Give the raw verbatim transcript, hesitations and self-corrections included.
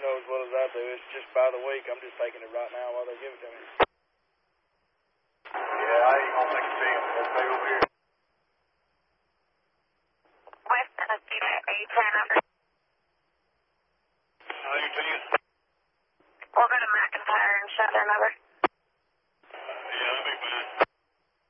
know as well as I do. It's just by the week. I'm just taking it right now while they give it to me. Yeah, I ain't gonna make a see him. They'll stay over here. West Tennessee, are you ten under? How you doing? We'll go to McIntyre and shut their number.